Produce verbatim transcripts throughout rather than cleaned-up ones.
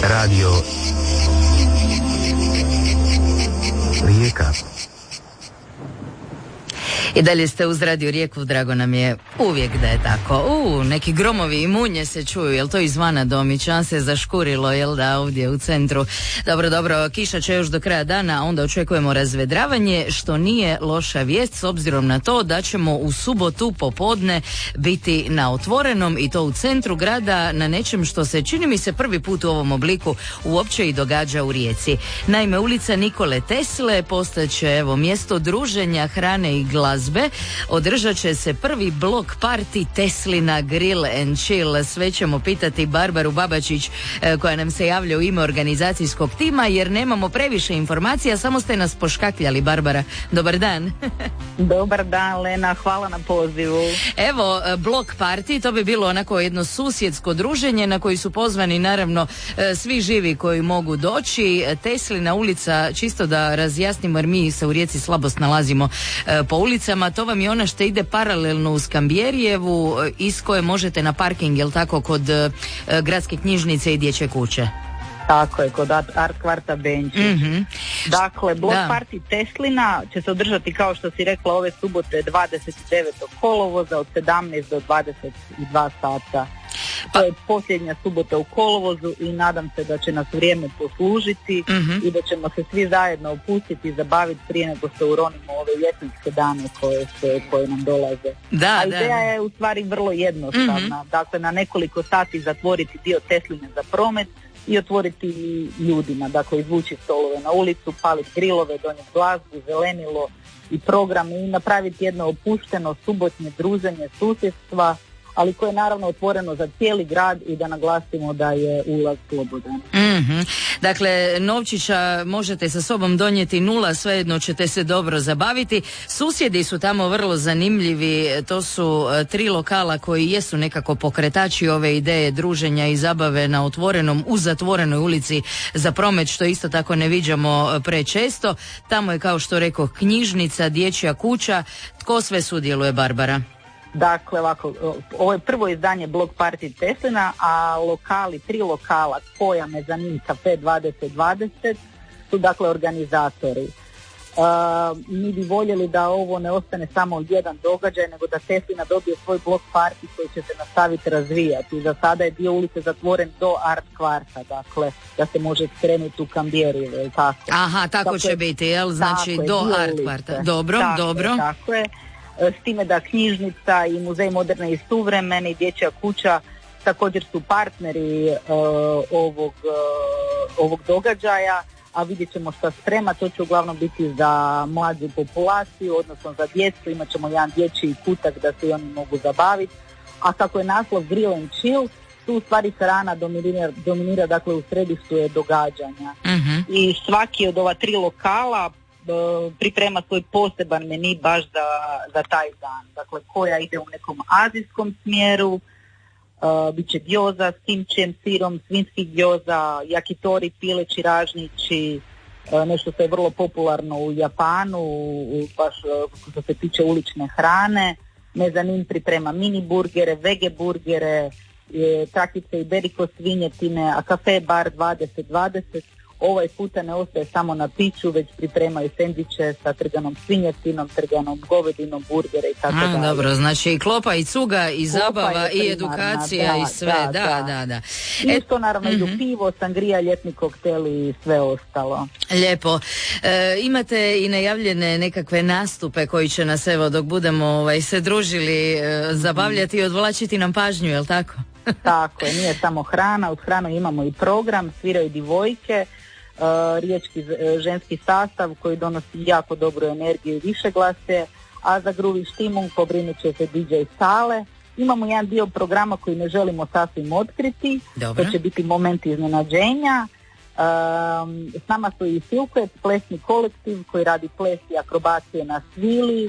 Radio Rijeka. I dalje ste uz Radio Rijeku, drago nam je uvijek da je tako. U, neki gromovi i munje se čuju, jel to izvana domića se zaškurilo, jel da, ovdje u centru. Dobro, dobro, kiša će još do kraja dana, onda očekujemo razvedravanje, što nije loša vijest s obzirom na to da ćemo u subotu popodne biti na otvorenom i to u centru grada na nečem što se čini mi se prvi put u ovom obliku uopće i događa u Rijeci. Naime, ulica Nikole Tesle postaće evo mjesto druženja, hrane i glazbe. Održat će se prvi blok party Teslina Grill and Chill. Sve ćemo pitati Barbaru Babačić koja nam se javlja u ime organizacijskog tima jer nemamo previše informacija, samo ste nas poškakljali. Barbara, dobar dan. Dobar dan, Lena, hvala na pozivu. Evo, blok party, to bi bilo onako jedno susjedsko druženje na koji su pozvani naravno svi živi koji mogu doći. Teslina ulica, čisto da razjasnimo jer mi se u Rijeci slabo snalazimo po ulicama, to vam je ona što ide paralelno uz Kambjerijevu, iz koje možete na parking, jel tako, kod gradske knjižnice i dječje kuće. Tako je, kod Art Kvarta Benčić. Mm-hmm. Dakle, blok da. party Teslina će se održati, kao što si rekla, ove subote dvadeset devetog kolovoza od sedamnaest do dvadeset dva sata. Pa. To je posljednja subota u kolovozu i nadam se da će nas vrijeme poslužiti mm-hmm. i da ćemo se svi zajedno opustiti i zabaviti prije nego se uronimo ove ljetinske dane koje, se, koje nam dolaze. Da, A ideja da. je u stvari vrlo jednostavna. Mm-hmm. Dakle, na nekoliko sati zatvoriti dio Tesline za promet i otvoriti ljudima, dakle izvući stolove na ulicu, paliti grilove, donijeti glazbu, zelenilo i program i napraviti jedno opušteno subotnje druženje susjedstva, ali koje je naravno otvoreno za cijeli grad i da naglasimo da je ulaz slobodan. Mm-hmm. Dakle, novčića možete sa sobom donijeti nula, svejedno ćete se dobro zabaviti. Susjedi su tamo vrlo zanimljivi, to su tri lokala koji jesu nekako pokretači ove ideje druženja i zabave na otvorenom, u zatvorenoj ulici za promet, što isto tako ne viđamo prečesto. Tamo je, kao što rekao, knjižnica, dječja kuća. Tko sve sudjeluje, Barbara? Dakle, ovako, ovo je prvo izdanje blok party Teslina, a lokali, tri lokala, koja Mezanin, Cafe dvadeset dvadeset, su dakle organizatori. Uh, mi bi voljeli da ovo ne ostane samo jedan događaj, nego da Teslina dobije svoj blok party koji će se nastaviti razvijati. Za sada je dio ulice zatvoren do Art Kvarta, dakle, da se može skrenuti u Kambjerijevu, tako. Aha, tako dakle, će biti, jel? Znači, je, do Art Kvarta. Dobro, tako dobro. Je, tako je. S time da knjižnica i Muzej moderne i suvremene i dječja kuća također su partneri uh, ovog, uh, ovog događaja, a vidjet ćemo šta sprema. To će uglavnom biti za mlađu populaciju, odnosno za djecu. Imat ćemo jedan dječji kutak da se i oni mogu zabaviti. A kako je naslov Grill and Chill, tu u stvari hrana dominira, dominira dakle u središtu je događanja. Mm-hmm. I svaki od ova tri lokala priprema svoj poseban meni baš za, za taj dan. Dakle, koja ide u nekom azijskom smjeru, uh, bit će gyoza s kimčijem, sirom, svinjski gyoza, jakitori, pileći, ražnjići, uh, nešto što je vrlo popularno u Japanu, u, baš uh, što se tiče ulične hrane. Mezanin priprema mini burgere, vege burgere, je, trakice i beriko svinjetine, a Cafe bar dvadeset dvadeset ovaj puta ne ostaje samo na piću, već pripremaju sendviče sa trganom svinjetinom, trganom govedinom, burgere i tako dalje. Dobro, znači i klopa i cuga i klopa zabava i i edukacija da, i sve, da, da, da. da. Isto naravno mm-hmm. idu pivo, sangrija, ljetni kokteli i sve ostalo. Lijepo. E, imate i najavljene nekakve nastupe koji će nas, evo, dok budemo ovaj, se družili, e, zabavljati i odvlačiti nam pažnju, jel tako? Tako je, nije samo hrana, uz hranu imamo i program, sviraju divojke, Uh, riječki uh, ženski sastav koji donosi jako dobru energiju i više glase, a za Gruvi Štimung pobrinut će se D J Sale. Imamo jedan dio programa koji ne želimo sasvim otkriti. Dobro. To će biti moment iznenađenja. Um, s nama su i Silkvet, plesni kolektiv koji radi ples i akrobacije na svili.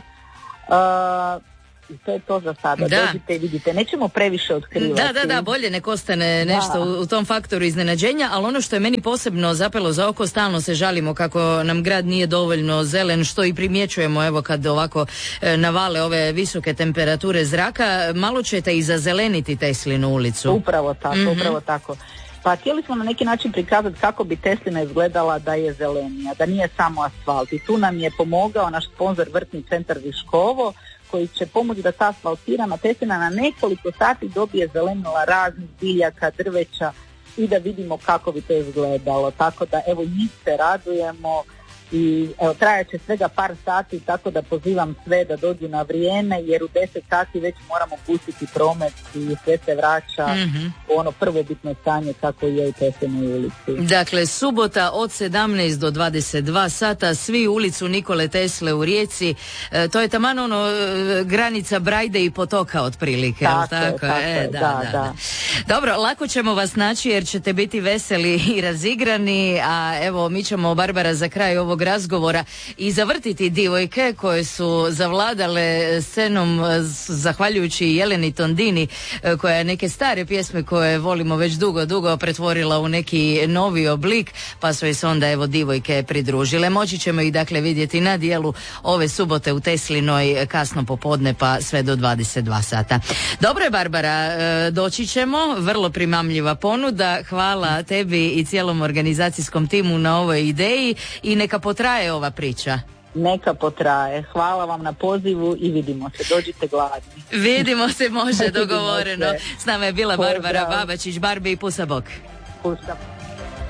Uh, I to je to za sada. Da. Dođite i vidite. Nećemo previše otkrivati. Da, da, da, bolje nek ostane nešto u, u tom faktoru iznenađenja, ali ono što je meni posebno zapelo za oko, stalno se žalimo kako nam grad nije dovoljno zelen, što i primjećujemo, evo, kad ovako e, navale ove visoke temperature zraka, malo ćete i zazeleniti Teslinu ulicu. Upravo tako, mm-hmm. upravo tako. Pa htjeli smo na neki način prikazati kako bi Teslina izgledala da je zelenija, da nije samo asfalt. I tu nam je pomogao naš sponzor Vrtni centar Viškovo, koji će pomoći da ta asfaltirana Teslina na nekoliko sati dobije zelenila raznih biljaka, drveća i da vidimo kako bi to izgledalo. Tako da evo njih se radujemo i evo trajat će svega par sati, tako da pozivam sve da dođu na vrijeme, jer u deset sati već moramo pustiti promet i sve se vraća mm-hmm. u ono prvobitno stanje kako je u Teslinoj ulici. Dakle, subota od sedamnaest do dvadeset dva sata, svi u ulicu Nikole Tesle u Rijeci, e, to je taman ono e, granica Brajde i Potoka otprilike, tako, tako? tako e, je, da, da, da, da. da. Dobro, lako ćemo vas naći jer ćete biti veseli i razigrani, a evo mi ćemo, Barbara, za kraj ovog razgovora i zavrtiti divojke koje su zavladale scenom zahvaljujući Jeleni Tondini, koja je neke stare pjesme koje volimo već dugo, dugo pretvorila u neki novi oblik, pa su joj se onda evo divojke pridružile. Moći ćemo ih dakle vidjeti na dijelu ove subote u Teslinoj kasno popodne pa sve do dvadeset dva sata. Dobro je, Barbara, doći ćemo, vrlo primamljiva ponuda, hvala tebi i cijelom organizacijskom timu na ovoj ideji i neka potraje ova priča. Neka potraje. Hvala vam na pozivu i vidimo se. Dođite gladni. Vidimo se, može, dogovoreno. Se. S nama je bila Pozdrav. Barbara Babačić, Barbi i pusa bok. Pusa.